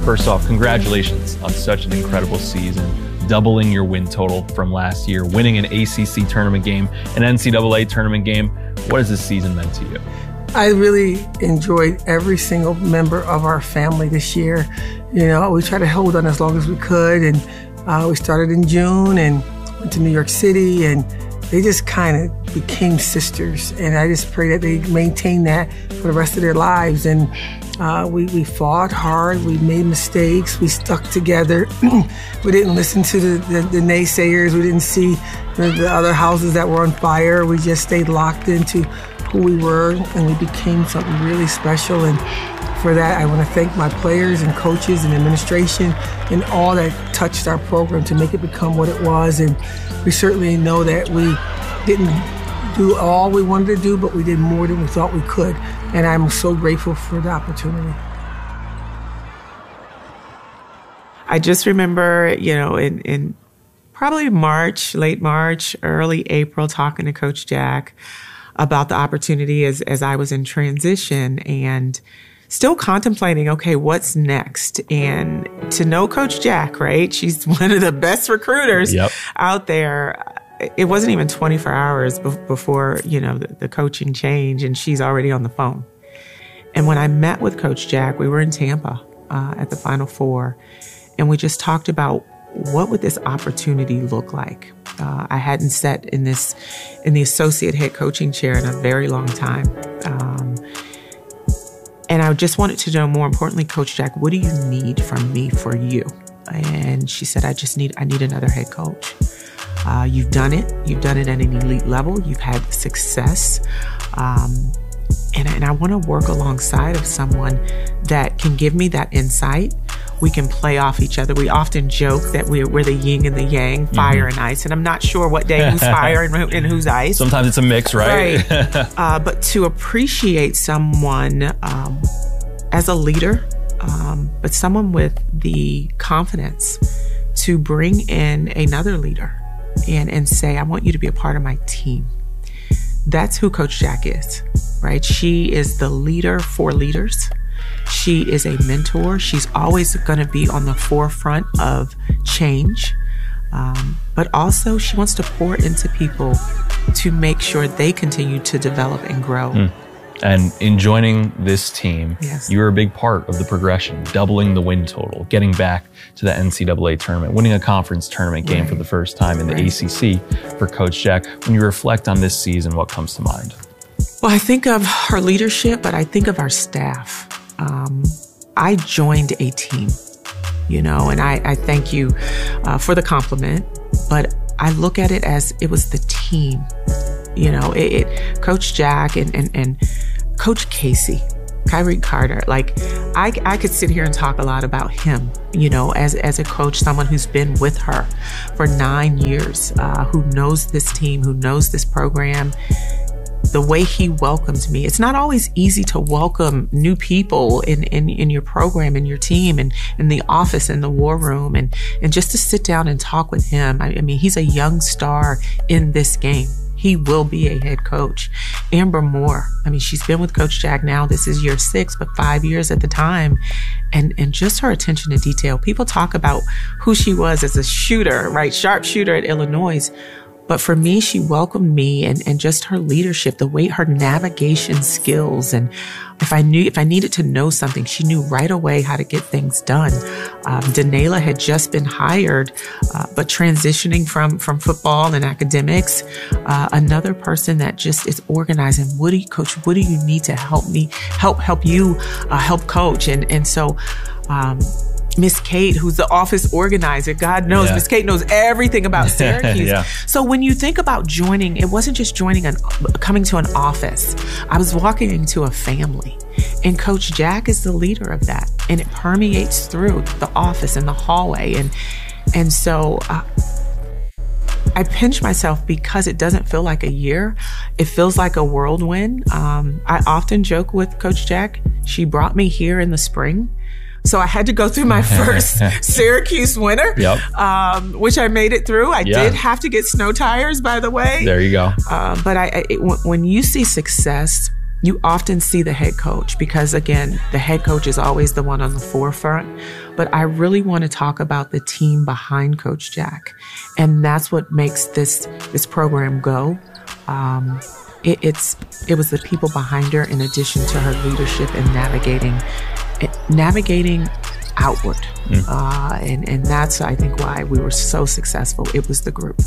First off, congratulations on such an incredible season, doubling your win total from last year, winning an ACC tournament game, an NCAA tournament game. What has this season meant to you? I really enjoyed every single member of our family this year. You know, we tried to hold on as long as we could, and we started in June and went to New York City, and they just kind of became sisters. And I just pray that they maintain that for the rest of their lives. And we fought hard, we made mistakes, we stuck together. We didn't listen to the naysayers, we didn't see the other houses that were on fire. We just stayed locked into who we were, and we became something really special. And for that, I want to thank my players and coaches and administration and all that touched our program to make it become what it was. And we certainly know that we didn't do all we wanted to do, but we did more than we thought we could. And I'm so grateful for the opportunity. I just remember, you know, in probably March, late March, early April, talking to Coach Jack about the opportunity as I was in transition and still contemplating, okay, what's next? And to know Coach Jack, right? She's one of the best recruiters out there. It wasn't even 24 hours before, you know, the coaching change, and she's already on the phone. And when I met with Coach Jack, we were in Tampa at the Final Four, and we just talked about what would this opportunity look like. I hadn't sat in the associate head coaching chair in a very long time. And I just wanted to know, more importantly, Coach Jack, what do you need from me for you? And she said, I need another head coach. You've done it. You've done it at an elite level. You've had success. And I want to work alongside of someone that can give me that insight. We can play off each other. We often joke that we're the yin and the yang, fire and ice. And I'm not sure what day who's fire and who's ice. Sometimes it's a mix, right? But to appreciate someone as a leader, but someone with the confidence to bring in another leader and say, I want you to be a part of my team. That's who Coach Jack is, right? She is the leader for leaders. She is a mentor. She's always going to be on the forefront of change. But also she wants to pour into people to make sure they continue to develop and grow. And in joining this team, you were a big part of the progression, doubling the win total, getting back to the NCAA tournament, winning a conference tournament game for the first time in the ACC for Coach Jack. When you reflect on this season, what comes to mind? Well, I think of her leadership, but I think of our staff. I joined a team, you know, and I thank you for the compliment, but I look at it as it was the team. You know, Coach Jack and Coach Casey, Kyrie Carter, like I could sit here and talk a lot about him, you know, as a coach, someone who's been with her for 9 years, who knows this team, who knows this program. The way he welcomed me. It's not always easy to welcome new people in your program, in your team, and in the office, in the war room, and just to sit down and talk with him. I mean, he's a young star in this game. He will be a head coach. Amber Moore, I mean, she's been with Coach Jack now. This is year 6, but 5 years at the time. And just her attention to detail. People talk about who she was as a shooter, right? Sharpshooter at Illinois. But for me, she welcomed me and just her leadership, the way her navigation skills. And if I needed to know something, she knew right away how to get things done. Danela had just been hired, but transitioning from football and academics, another person that just is organizing. Coach, what do you need to help me, help you, help coach? And so, Miss Kate, who's the office organizer, God knows, Miss Kate knows everything about Syracuse. So when you think about joining, it wasn't just coming to an office. I was walking into a family, and Coach Jack is the leader of that, and it permeates through the office and the hallway. And so I pinch myself because it doesn't feel like a year. It feels like a whirlwind. I often joke with Coach Jack. She brought me here in the spring. So I had to go through my first Syracuse winter, which I made it through. I did have to get snow tires, by the way. There you go. But when you see success you often see the head coach because, again, the head coach is always the one on the forefront. But I really want to talk about the team behind Coach Jack. And that's what makes this program go. It was the people behind her in addition to her leadership and navigating outward. And that's, I think, why we were so successful. It was the group.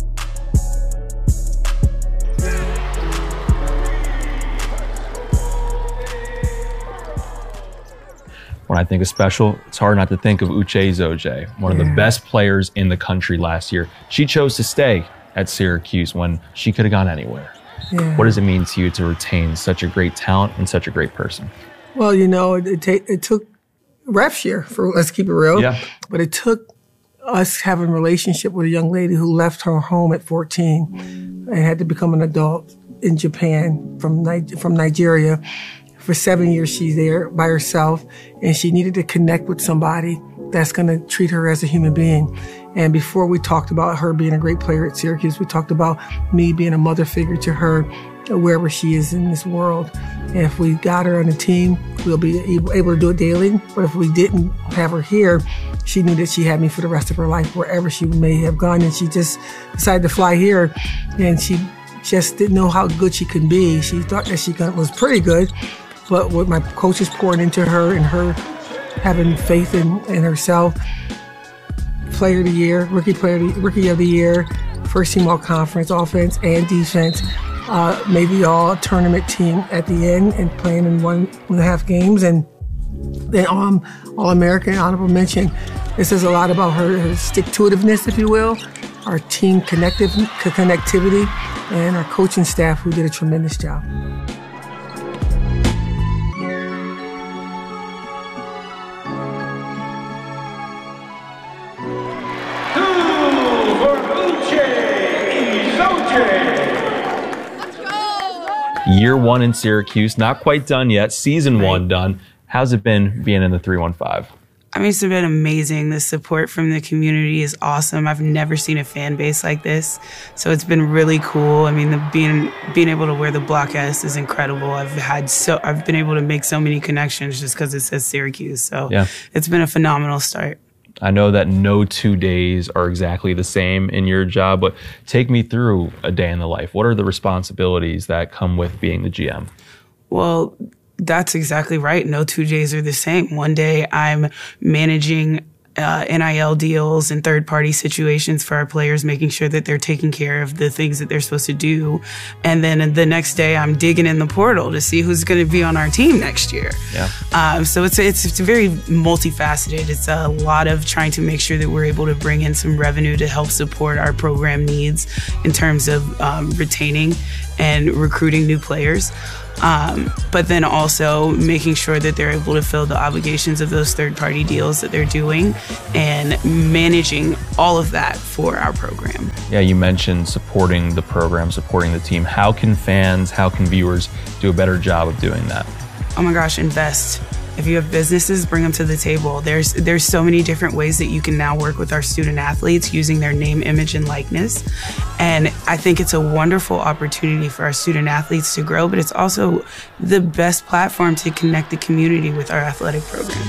When I think of special, it's hard not to think of Uche Ezoje, one of the best players in the country last year. She chose to stay at Syracuse when she could have gone anywhere. What does it mean to you to retain such a great talent and such a great person? Well, you know, it took refs year, let's keep it real. Yeah. But it took us having a relationship with a young lady who left her home at 14 and had to become an adult in Japan from Nigeria. For 7 years, she's there by herself, and she needed to connect with somebody that's going to treat her as a human being. And before we talked about her being a great player at Syracuse, we talked about me being a mother figure to her wherever she is in this world. And if we got her on the team, we'll be able to do it daily. But if we didn't have her here, she knew that she had me for the rest of her life, wherever she may have gone. And she just decided to fly here, and she just didn't know how good she could be. She thought that she was pretty good. But what my coaches pouring into her and her having faith in herself, player of the year, rookie of the year, first team all conference, offense and defense, maybe all tournament team at the end and playing in 1.5 games, and then all American honorable mention. This says a lot about her stick-to-itiveness, if you will, our team connectivity, and our coaching staff who did a tremendous job. Year one in Syracuse, not quite done yet. Season one done. How's it been being in the 315? I mean, it's been amazing. The support from the community is awesome. I've never seen a fan base like this. So it's been really cool. I mean, being able to wear the Block S is incredible. I've been able to make so many connections just because it says Syracuse. So It's been a phenomenal start. I know that no 2 days are exactly the same in your job, but take me through a day in the life. What are the responsibilities that come with being the GM? Well, that's exactly right. No 2 days are the same. One day I'm managing NIL deals and third-party situations for our players, making sure that they're taking care of the things that they're supposed to do. And then the next day, I'm digging in the portal to see who's going to be on our team next year. So it's very multifaceted. It's a lot of trying to make sure that we're able to bring in some revenue to help support our program needs in terms of retaining and recruiting new players. But then also making sure that they're able to fill the obligations of those third-party deals that they're doing and managing all of that for our program. Yeah, you mentioned supporting the program, supporting the team. How can fans, how can viewers do a better job of doing that? Oh my gosh, invest. If you have businesses, bring them to the table. There's so many different ways that you can now work with our student athletes using their name, image, and likeness. And I think it's a wonderful opportunity for our student athletes to grow, but it's also the best platform to connect the community with our athletic program.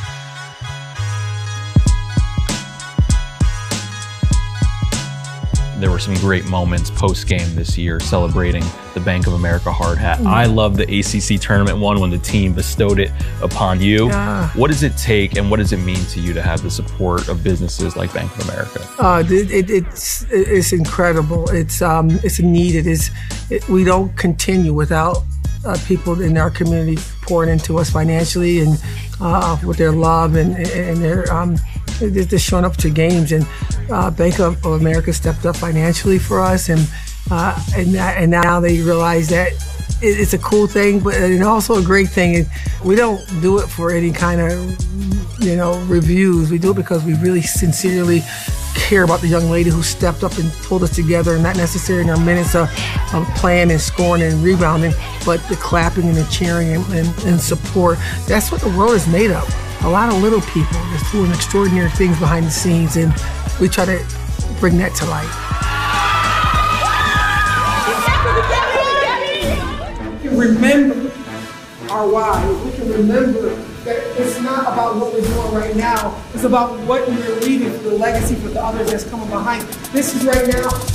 There were some great moments post-game this year celebrating the Bank of America hard hat. I love the ACC tournament one when the team bestowed it upon you. What does it take and what does it mean to you to have the support of businesses like Bank of America? It's incredible. It's needed. We don't continue without people in our community pouring into us financially and with their love and their just showing up to games. And Bank of America stepped up financially for us, and now they realize that it's a cool thing, but and also a great thing. And we don't do it for any kind of reviews. We do it because we really sincerely care about the young lady who stepped up and pulled us together, and not necessarily in our minutes of playing and scoring and rebounding, but the clapping and the cheering and support. That's what the world is made of. A lot of little people just doing extraordinary things behind the scenes, and we try to bring that to light. can remember our why, if we can remember that it's not about what we're doing right now, it's about what we're leaving for the legacy for the others that's coming behind. This is right now.